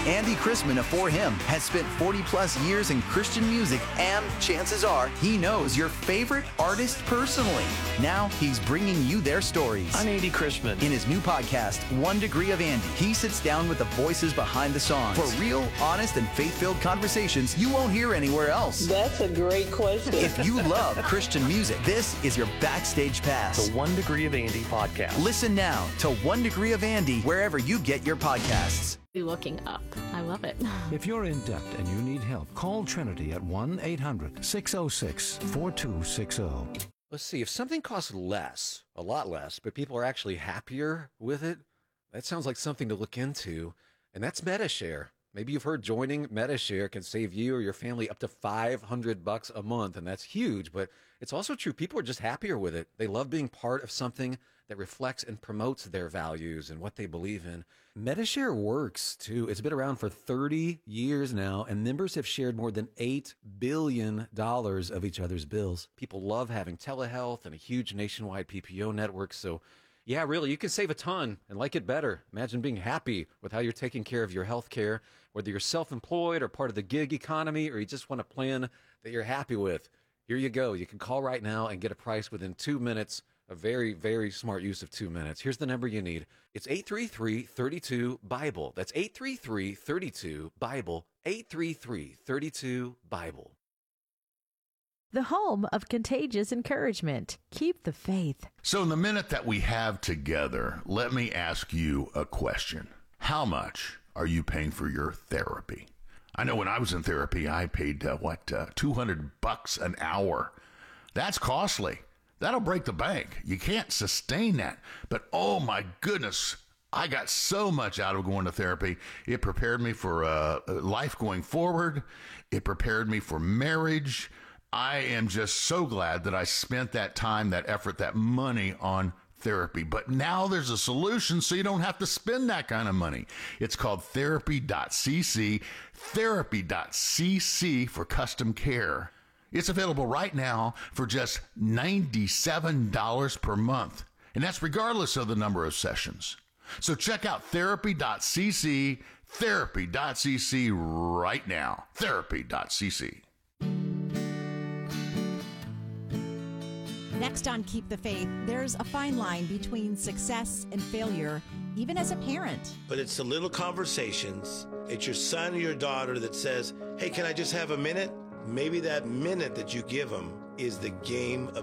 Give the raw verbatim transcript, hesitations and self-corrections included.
Andy Chrisman of For Him has spent forty plus years in Christian music, and chances are he knows your favorite artist personally. Now he's bringing you their stories. I'm Andy Chrisman. In his new podcast, One Degree of Andy, he sits down with the voices behind the songs for real, honest, and faith-filled conversations you won't hear anywhere else. That's a great question. If you love Christian music, this is your backstage pass. The One Degree of Andy podcast. Listen now to One Degree of Andy wherever you get your podcasts. Be looking up. I love it. If you're in debt and you need help, call Trinity at one eight hundred six oh six four two six oh. Let's see, if something costs less, a lot less, but people are actually happier with it, that sounds like something to look into, and that's MediShare. Maybe you've heard joining MediShare can save you or your family up to five hundred bucks a month, and that's huge, but it's also true. People are just happier with it. They love being part of something that reflects and promotes their values and what they believe in. MediShare works, too. It's been around for thirty years now, and members have shared more than eight billion dollars of each other's bills. People love having telehealth and a huge nationwide P P O network, so yeah, really, you can save a ton and like it better. Imagine being happy with how you're taking care of your health care, whether you're self-employed or part of the gig economy, or you just want a plan that you're happy with. Here you go. You can call right now and get a price within two minutes. A very, very smart use of two minutes. Here's the number you need. It's eight three three, three two, Bible. That's eight three three, three two, Bible. eight three three, three two, Bible. The home of contagious encouragement. Keep the faith. So in the minute that we have together, let me ask you a question. How much are you paying for your therapy? I know when I was in therapy, I paid, uh, what, uh, two hundred bucks an hour. That's costly. That'll break the bank. You can't sustain that. But oh my goodness, I got so much out of going to therapy. It prepared me for uh, life going forward. It prepared me for marriage. I am just so glad that I spent that time, that effort, that money on therapy. But now there's a solution so you don't have to spend that kind of money. It's called therapy dot c c, therapy dot c c for custom care. It's available right now for just ninety-seven dollars per month, and that's regardless of the number of sessions. So check out therapy dot c c, therapy dot c c right now, therapy dot c c. Next on Keep the Faith, there's a fine line between success and failure, even as a parent. But it's the little conversations. It's your son or your daughter that says, hey, can I just have a minute? Maybe that minute that you give them is the game of